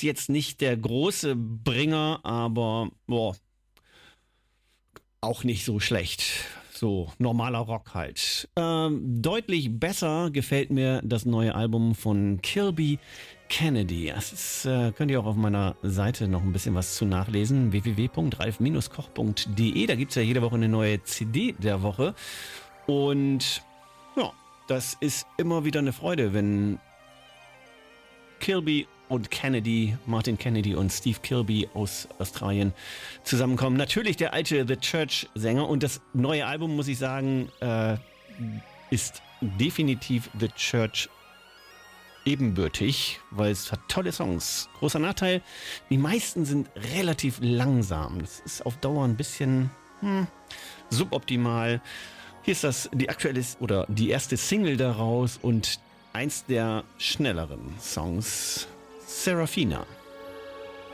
jetzt nicht der große Bringer, aber auch nicht so schlecht. So normaler Rock halt. Deutlich besser gefällt mir das neue Album von Kilby Kennedy. Das ist, könnt ihr auch auf meiner Seite noch ein bisschen was zu nachlesen. www.ralf-koch.de. Da gibt's ja jede Woche eine neue CD der Woche. Und ja, das ist immer wieder eine Freude, wenn Kilby und Kennedy, Martin Kennedy und Steve Kilby aus Australien zusammenkommen. Natürlich der alte The Church-Sänger, und das neue Album, muss ich sagen, ist definitiv The Church ebenbürtig, weil es hat tolle Songs. Großer Nachteil, die meisten sind relativ langsam. Das ist auf Dauer ein bisschen suboptimal. Hier ist das die aktuelle oder die erste Single daraus und eins der schnelleren Songs, Serafina.